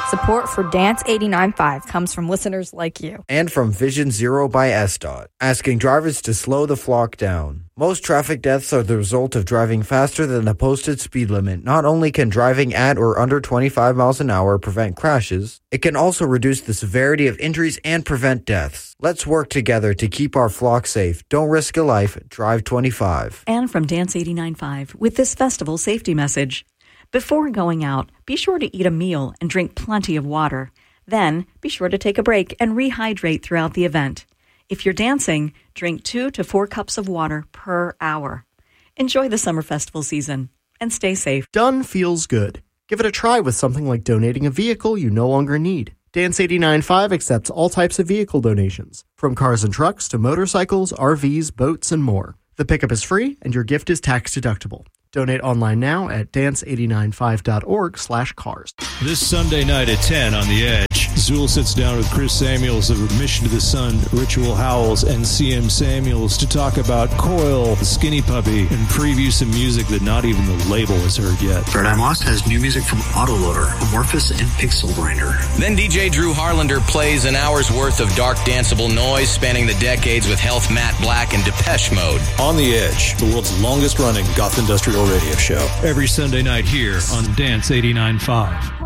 Support for Dance 89.5 comes from listeners like you. And from Vision Zero by SDOT, asking drivers to slow the flock down. Most traffic deaths are the result of driving faster than the posted speed limit. Not only can driving at or under 25 miles an hour prevent crashes, it can also reduce the severity of injuries and prevent deaths. Let's work together to keep our flock safe. Don't risk a life. Drive 25. And from Dance 89.5 with this festival safety message. Before going out, be sure to eat a meal and drink plenty of water. Then, be sure to take a break and rehydrate throughout the event. If you're dancing, drink 2 to 4 cups of water per hour. Enjoy the summer festival season and stay safe. Done feels good. Give it a try with something like donating a vehicle you no longer need. Dance 89.5 accepts all types of vehicle donations, from cars and trucks to motorcycles, RVs, boats, and more. The pickup is free and your gift is tax deductible. Donate online now at dance895.org/cars. This Sunday night at 10 on The Edge, Zool sits down with Chris Samuels of Mission to the Sun, Ritual Howls, and CM Samuels to talk about Coil, the Skinny Puppy, and preview some music that not even the label has heard yet. Paradigm Lost has new music from Autoloader, Amorphous, and Pixel Grinder. Then DJ Drew Harlander plays an hour's worth of dark danceable noise spanning the decades with Health, Matt Black, and Depeche Mode. On The Edge, the world's longest running goth industrial radio show. Every Sunday night here on Dance 89.5.